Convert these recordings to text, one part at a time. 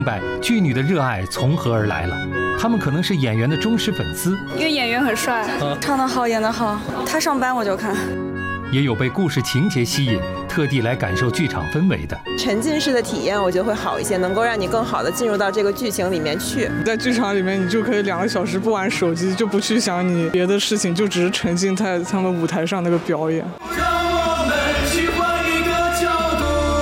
明白剧女的热爱从何而来了。他们可能是演员的忠实粉丝， 因为演员很帅，唱得好，演得好，他上班我就看。 也有被故事情节吸引，特地来感受剧场氛围的。 沉浸式的体验，我觉得会好一些，能够让你更好的进入到这个剧情里面去。 在剧场里面，你就可以2个小时不玩手机，就不去想你别的事情，就只是沉浸在他们舞台上那个表演。 让我们去换一个角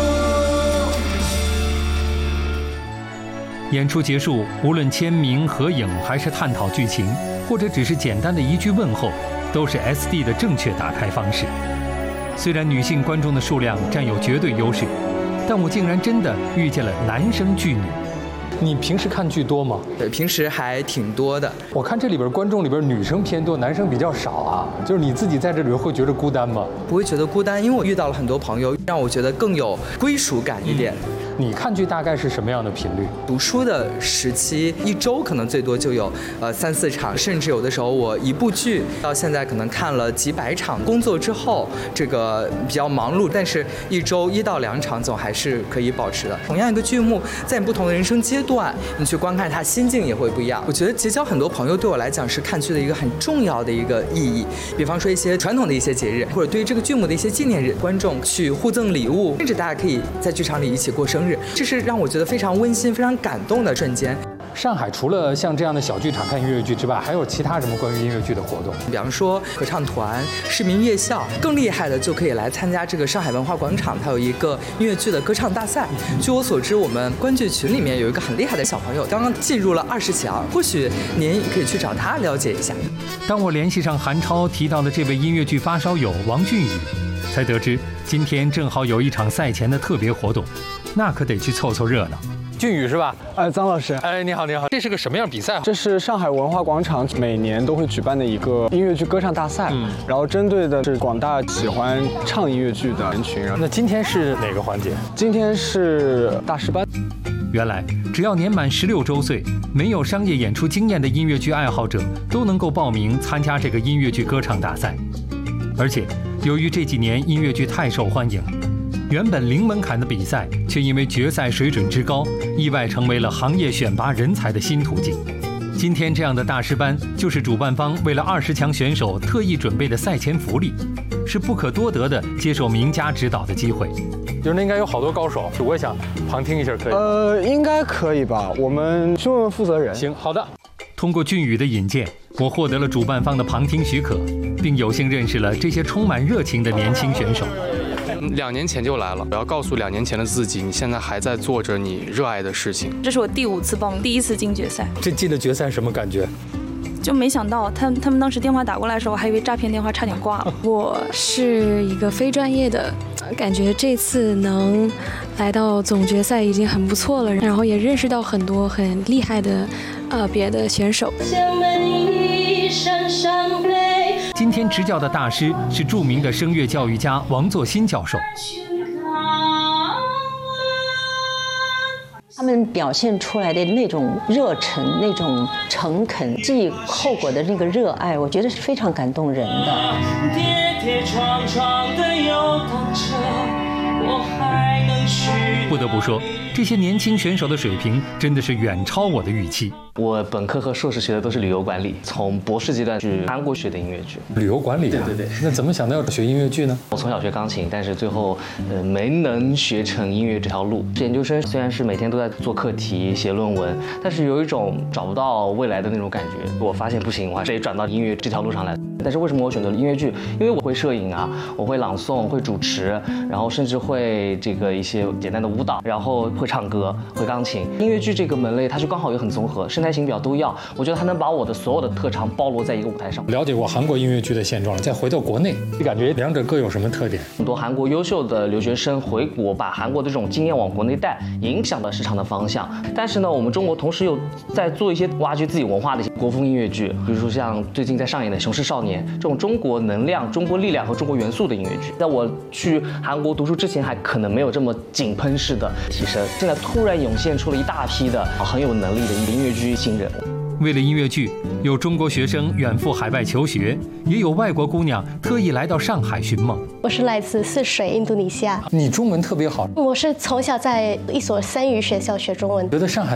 度。演出结束，无论签名、合影，还是探讨剧情，或者只是简单的一句问候，都是 SD 的正确打开方式。虽然女性观众的数量占有绝对优势，但我竟然真的遇见了男生剧女。你平时看剧多吗？ 对，平时还挺多的。 我看这里边观众里边女生偏多，男生比较少啊。就是你自己在这里边会觉得孤单吗？ 不会觉得孤单，因为我遇到了很多朋友，让我觉得更有归属感一点。 你看剧大概是什么样的频率？ 读书的时期，1周可能最多就有3、4场，甚至有的时候我一部剧到现在可能看了几百场。工作之后这个比较忙碌，但是1周1到2场总还是可以保持的。同样一个剧目，在你不同的人生阶段，你去观看它，心境也会不一样。我觉得结交很多朋友对我来讲是看剧的一个很重要的一个意义。比方说一些传统的一些节日，或者对于这个剧目的一些纪念日，观众去互赠礼物，甚至大家可以在剧场里一起过生日。这是让我觉得非常温馨、非常感动的瞬间。 上海除了像这样的小剧场看音乐剧之外，还有其他什么关于音乐剧的活动？ 比方说合唱团、市民夜校，更厉害的就可以来参加这个上海文化广场，它有一个音乐剧的歌唱大赛。据我所知，我们观剧群里面有一个很厉害的小朋友，刚刚进入了20强，或许您可以去找他了解一下。 当我联系上韩超提到的这位音乐剧发烧友王俊宇，才得知今天正好有一场赛前的特别活动，那可得去凑凑热闹。俊宇是吧？ 张老师， 你好，你好。这是个什么样比赛？ 这是上海文化广场每年都会举办的一个音乐剧歌唱大赛，然后针对的是广大喜欢唱音乐剧的人群。 那今天是哪个环节？ 今天是大师班。 原来只要年满16周岁，没有商业演出经验的音乐剧爱好者都能够报名参加这个音乐剧歌唱大赛。而且由于这几年音乐剧太受欢迎，原本零门槛的比赛，却因为决赛水准之高，意外成为了行业选拔人才的新途径。今天这样的大师班，就是主办方为了20强选手特意准备的赛前福利，是不可多得的接受名家指导的机会。就是那应该有好多高手，我也想旁听一下，可以？ 应该可以吧？我们去问问负责人。 行，好的。通过俊宇的引荐，我获得了主办方的旁听许可，并有幸认识了这些充满热情的年轻选手。 2年前就来了，我要告诉2年前的自己，你现在还在做着你热爱的事情。 这是我第5次报名，第1次进决赛。 这进了决赛什么感觉？ 就没想到他们当时电话打过来的时候，我还以为诈骗电话，差点挂了。 我是一个非专业的，感觉这次能来到总决赛已经很不错了，然后也认识到很多很厉害的别的选手。 今天执教的大师是著名的声乐教育家王作新教授。 他们表现出来的那种热忱、那种诚恳、记后果的那个热爱，我觉得是非常感动人的。 跌跌撞撞的游荡着，我还能去。 不得不说，这些年轻选手的水平真的是远超我的预期。 我本科和硕士学的都是旅游管理，从博士阶段去韩国学的音乐剧。 旅游管理？ 对。 那怎么想到要学音乐剧呢？ 我从小学钢琴，但是最后没能学成音乐这条路。研究生虽然是每天都在做课题、写论文，但是有一种找不到未来的那种感觉。我发现不行，我还是得转到音乐这条路上来。但是为什么我选择了音乐剧？因为我会摄影啊，我会朗诵，会主持，然后甚至会一些简单的舞蹈，然后会唱歌，会钢琴。音乐剧这个门类，它就刚好也很综合，生态型表都要。我觉得它能把我的所有的特长包罗在一个舞台上。 了解过韩国音乐剧的现状了，再回到国内，你感觉两者各有什么特点？ 很多韩国优秀的留学生回国，把韩国的这种经验往国内带，影响了市场的方向。但是呢，我们中国同时又在做一些挖掘自己文化的一些国风音乐剧，比如说像最近在上演的《雄狮少年》这种中国能量、中国力量和中国元素的音乐剧。在我去韩国读书之前，还可能没有这么井喷式的提升。现在突然涌现出了一大批的很有能力的音乐剧新人。 为了音乐剧，有中国学生远赴海外求学，也有外国姑娘特意来到上海寻梦。 我是来自泗水，印度尼西亚。 你中文特别好。 我是从小在一所3语学校学中文。 觉得上海